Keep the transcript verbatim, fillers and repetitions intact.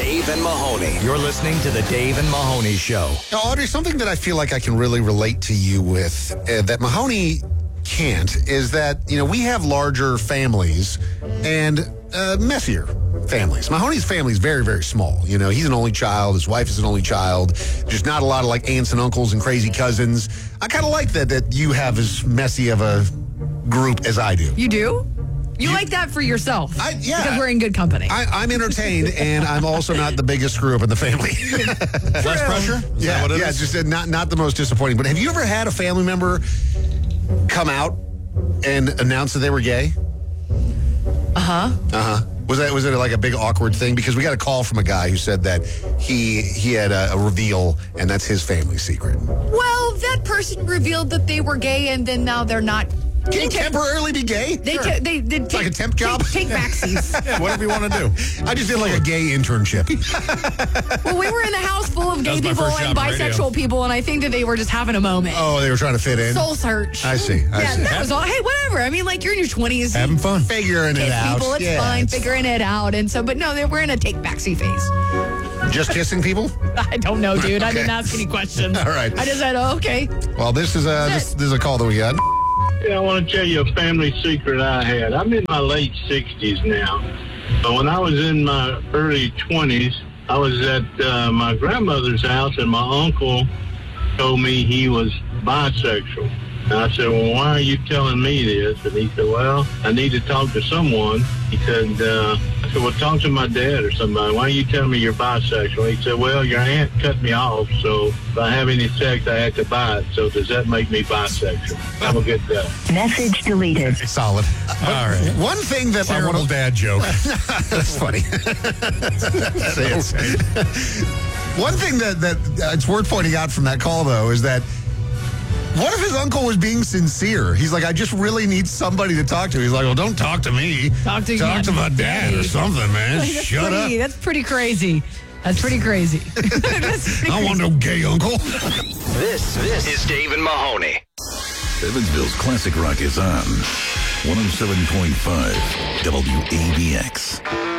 Dave and Mahoney. You're listening to the Dave and Mahoney Show. Now, Audrey, something that I feel like I can really relate to you with uh, that Mahoney can't is that, you know, we have larger families and uh, messier families. Mahoney's family is very, very small. You know, he's an only child. His wife is an only child. There's not a lot of like aunts and uncles and crazy cousins. I kind of like that, that you have as messy of a group as I do. You do? You, you like that for yourself? I, yeah. Because we're in good company. I, I'm entertained, and I'm also not the biggest screw up in the family. Less pressure? Is yeah, that what it yeah, is? just uh, not not the most disappointing. But have you ever had a family member come out and announce that they were gay? Uh huh. Uh huh. Was that was it like a big awkward thing? Because we got a call from a guy who said that he he had a, a reveal, and that's his family secret. Well, that person revealed that they were gay, and then now they're not. Can you temporarily be gay? They Sure. t- they did It's take, like a temp job? Take, take backsies. Yeah, whatever you want to do. I just did like a gay internship. Well, we were in a house full of gay That was my people first and job on radio. bisexual people, and I think that they were just having a moment. Oh, they were trying to fit in. Soul search. I see. I yeah, see. that was all. Hey, whatever. I mean, like, you're in your twenties. Having fun. Figuring it Kiss out. people, it's Yeah, fine. it's Figuring it out. And so, but no, they we're in a take backseat phase. Just kissing people? I don't know, dude. I Okay. didn't ask any questions. All right. I just said, oh, okay. Well, this is a this, this is a call that we got. Yeah, I want to tell you a family secret I had. I'm in my late sixties now. But when I was in my early twenties, I was at uh, my grandmother's house, and my uncle told me he was bisexual. And I said, well, why are you telling me this? And he said, well, I need to talk to someone. He said, uh, I said, well, talk to my dad or somebody. Why are you telling me you're bisexual? He said, well, your aunt cut me off, so if I have any sex, I have to buy it. So does that make me bisexual? Have a good day. Message deleted. Solid. All right. One thing that I Terrible want to... dad joke. That's funny. One thing that, that uh, it's worth pointing out from that call, though, is that what if his uncle was being sincere? He's like, I just really need somebody to talk to. He's like, well, don't talk to me. Talk to talk my to my dad or daddy. something, man. That's Shut pretty, up. That's pretty crazy. That's pretty crazy. That's pretty I want no gay uncle. This, this is Dave and Mahoney. Evansville's classic rock is on one oh seven point five W A B X.